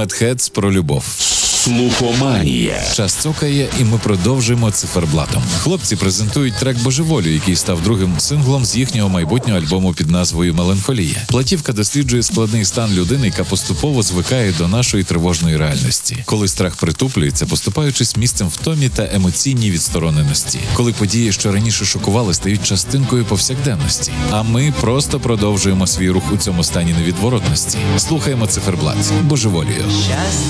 Медхедс про любов. Слухоманія. Час цокає, і ми продовжуємо циферблатом. Хлопці презентують трек «Божеволю», який став другим синглом з їхнього майбутнього альбому під назвою «Меланхолія». Платівка досліджує складний стан людини, яка поступово звикає до нашої тривожної реальності. Коли страх притуплюється, поступаючись місцем втомі та емоційній відстороненості. Коли події, що раніше шокували, стають частинкою повсякденності. А ми просто продовжуємо свій рух у цьому стані невідворотності. Слухаємо циферблат «Божеволію». Щастя